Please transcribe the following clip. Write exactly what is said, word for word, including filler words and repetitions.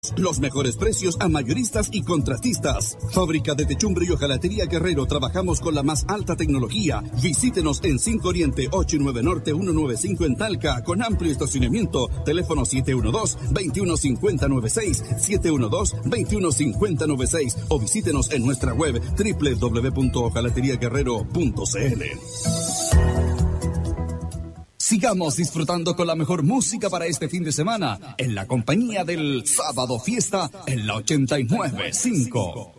Los mejores precios a mayoristas y contratistas. Fábrica de techumbre y hojalatería Guerrero. Trabajamos con la más alta tecnología. Visítenos en cinco Oriente, ocho y nueve Norte, ciento noventa y cinco en Talca, con amplio estacionamiento. Teléfono siete uno dos, dos uno cinco cero nueve seis, siete uno dos, dos uno cinco cero nueve seis, o visítenos en nuestra web doble u doble u doble u punto hojalatería guerrero punto c l. Sigamos disfrutando con la mejor música para este fin de semana, en la compañía del Sábado Fiesta en la ochenta y nueve punto cinco.